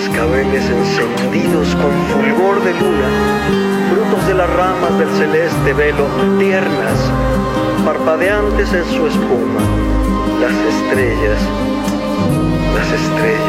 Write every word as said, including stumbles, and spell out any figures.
cascabeles encendidos con fulgor de luna, frutos de las ramas del celeste velo, tiernas, parpadeantes en su espuma, las estrellas, las estrellas.